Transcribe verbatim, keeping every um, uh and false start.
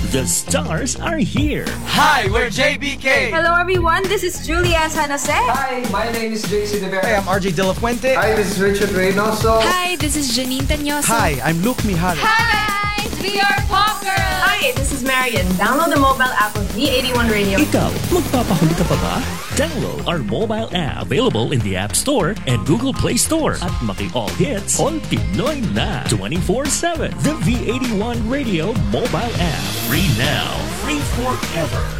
The stars are here. Hi, we're J B K. Hello everyone, this is Julia San Jose. Hi, my name is J C De Vera. Hi, I'm R J De La Fuente. Hi, this is Richard Reynoso. Hi, this is Janine Tanyoso. Hi, I'm Luke Mihaly. Hi guys, we are Pop Girls. Hi, this is Marian. Download the mobile app of V eighty-one Radio. Ikaw, magpapahuli ka pa ba? Download our mobile app, available in the App Store and Google Play Store. At maki-all hits, all Pinoy na twenty-four seven. The V eighty-one Radio mobile app. Free now, free forever.